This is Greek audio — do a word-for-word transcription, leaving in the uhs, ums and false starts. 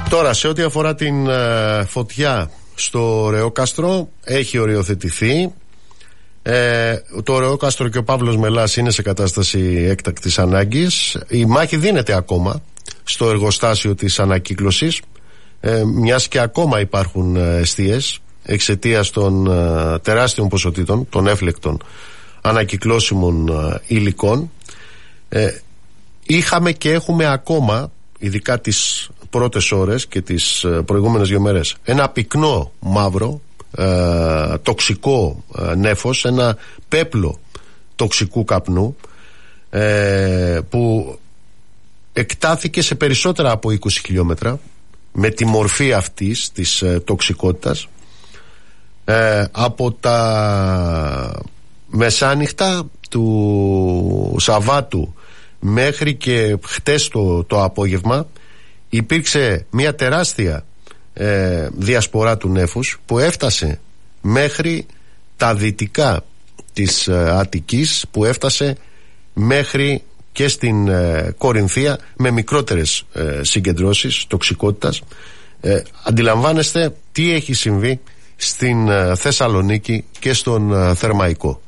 Τώρα, σε ό,τι αφορά την ε, φωτιά στο Ρεόκαστρο, έχει οριοθετηθεί. Ε, το Ρεόκαστρο και ο Παύλος Μελάς είναι σε κατάσταση έκτακτης ανάγκης. Η μάχη δίνεται ακόμα στο εργοστάσιο της ανακύκλωσης, ε, μιας και ακόμα υπάρχουν εστίες εξαιτίας των ε, τεράστιων ποσοτήτων, των έφλεκτων ανακυκλώσιμων ε, υλικών. Ε, είχαμε και έχουμε ακόμα, ειδικά τις πρώτες ώρες και τις ε, προηγούμενες δύο μέρες, ένα πυκνό μαύρο ε, τοξικό ε, νέφος, ένα πέπλο τοξικού καπνού ε, που εκτάθηκε σε περισσότερα από είκοσι χιλιόμετρα με τη μορφή αυτής της ε, τοξικότητας. Ε, από τα μεσάνυχτα του Σαββάτου μέχρι και χτες το, το απόγευμα υπήρξε μια τεράστια ε, διασπορά του νέφους που έφτασε μέχρι τα δυτικά της ε, Αττικής, που έφτασε μέχρι και στην ε, Κορινθία με μικρότερες ε, συγκεντρώσεις τοξικότητας. ε, Αντιλαμβάνεστε τι έχει συμβεί στην ε, Θεσσαλονίκη και στον ε, Θερμαϊκό.